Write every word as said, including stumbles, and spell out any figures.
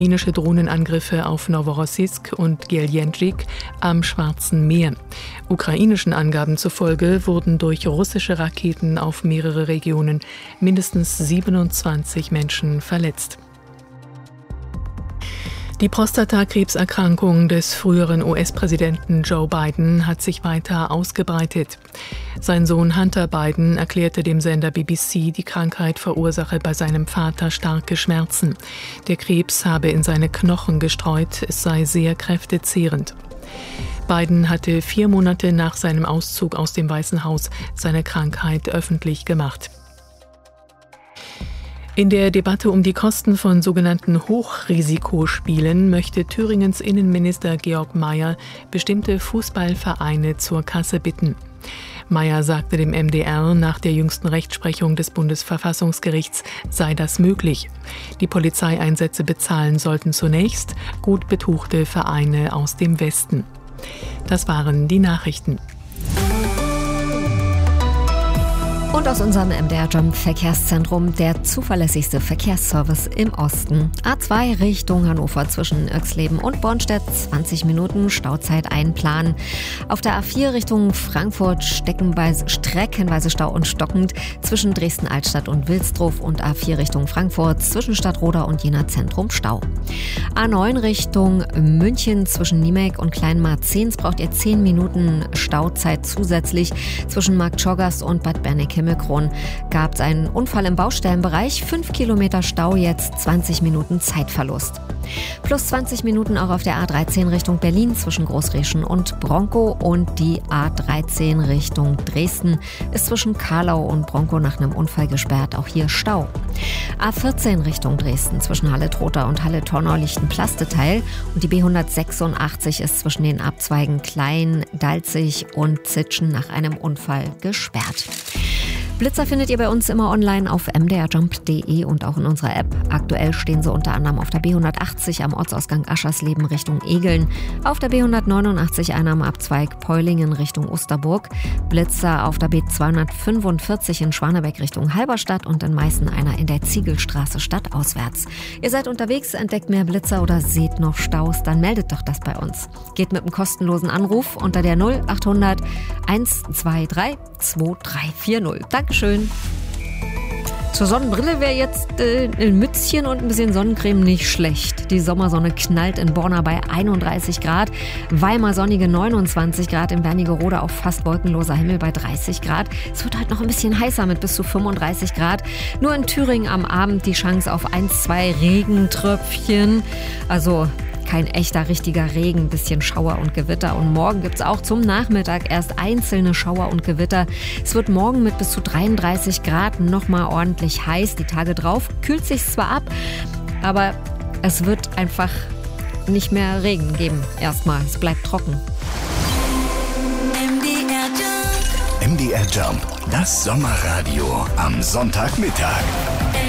Ukrainische Drohnenangriffe auf Noworossiysk und Geldjendzhik am Schwarzen Meer. Ukrainischen Angaben zufolge wurden durch russische Raketen auf mehrere Regionen mindestens siebenundzwanzig Menschen verletzt. Die Prostatakrebserkrankung des früheren U S-Präsidenten Joe Biden hat sich weiter ausgebreitet. Sein Sohn Hunter Biden erklärte dem Sender B B C, die Krankheit verursache bei seinem Vater starke Schmerzen. Der Krebs habe in seine Knochen gestreut, es sei sehr kräftezehrend. Biden hatte vier Monate nach seinem Auszug aus dem Weißen Haus seine Krankheit öffentlich gemacht. In der Debatte um die Kosten von sogenannten Hochrisikospielen möchte Thüringens Innenminister Georg Mayer bestimmte Fußballvereine zur Kasse bitten. Mayer sagte dem M D R, nach der jüngsten Rechtsprechung des Bundesverfassungsgerichts sei das möglich. Die Polizeieinsätze bezahlen sollten zunächst gut betuchte Vereine aus dem Westen. Das waren die Nachrichten. Und aus unserem M D R-Jump Verkehrszentrum der zuverlässigste Verkehrsservice im Osten. A zwei Richtung Hannover zwischen Irxleben und Bornstedt, zwanzig Minuten Stauzeit einplanen. Auf der A vier Richtung Frankfurt streckenweise, streckenweise Stau und stockend zwischen Dresden-Altstadt und Wilsdruff und A vier Richtung Frankfurt zwischen Stadtroda und Jena Zentrum Stau. A neun Richtung München zwischen Niemek und Kleinmarzens braucht ihr zehn Minuten Stauzeit zusätzlich. Zwischen Marktschorgast und Bad Berneck Himmelkron gab es einen Unfall im Baustellenbereich, fünf Kilometer Stau, jetzt zwanzig Minuten Zeitverlust. Plus zwanzig Minuten auch auf der A dreizehn Richtung Berlin zwischen Großrieschen und Bronkow und die A dreizehn Richtung Dresden ist zwischen Karlau und Bronkow nach einem Unfall gesperrt, auch hier Stau. A vierzehn Richtung Dresden zwischen Halle-Trotha und Halle-Tornau liegt ein Plasteteil und die B hundertsechsundachtzig ist zwischen den Abzweigen Klein, Dalzig und Zitschen nach einem Unfall gesperrt. Blitzer findet ihr bei uns immer online auf m d r jump punkt d e und auch in unserer App. Aktuell stehen sie unter anderem auf der B hundertachtzig am Ortsausgang Aschersleben Richtung Egeln, auf der B hundertneunundachtzig einer am Abzweig Peulingen Richtung Osterburg, Blitzer auf der B zweihundertfünfundvierzig in Schwanebeck Richtung Halberstadt und in Meißen einer in der Ziegelstraße stadtauswärts. Ihr seid unterwegs, entdeckt mehr Blitzer oder seht noch Staus, dann meldet doch das bei uns. Geht mit einem kostenlosen Anruf unter der null achthundert hundertzweiundzwanzig zweitausenddreihundertvierzig. Dankeschön. Zur Sonnenbrille wäre jetzt äh, ein Mützchen und ein bisschen Sonnencreme nicht schlecht. Die Sommersonne knallt in Borna bei einunddreißig Grad, Weimar sonnige neunundzwanzig Grad, in Wernigerode auch fast wolkenloser Himmel bei dreißig Grad. Es wird heute noch ein bisschen heißer mit bis zu fünfunddreißig Grad. Nur in Thüringen am Abend die Chance auf ein, zwei Regentröpfchen. Also kein echter, richtiger Regen, bisschen Schauer und Gewitter. Und morgen gibt es auch zum Nachmittag erst einzelne Schauer und Gewitter. Es wird morgen mit bis zu dreiunddreißig Grad nochmal ordentlich heiß. Die Tage drauf kühlt sich zwar ab, aber es wird einfach nicht mehr Regen geben. Erstmal, es bleibt trocken. M D R Jump. M D R Jump, das Sommerradio am Sonntagmittag.